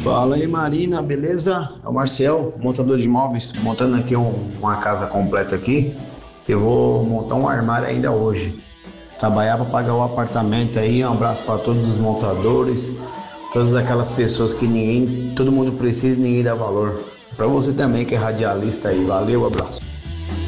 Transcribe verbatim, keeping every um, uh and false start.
Fala aí, Marina, beleza? É o Marcel, montador de móveis, montando aqui um- uma casa completa aqui. Eu vou montar um armário ainda hoje. Trabalhar para pagar o apartamento aí. Um abraço para todos os montadores, todas aquelas pessoas que ninguém, todo mundo precisa e ninguém dá valor. Para você também que é radialista aí. Valeu, abraço.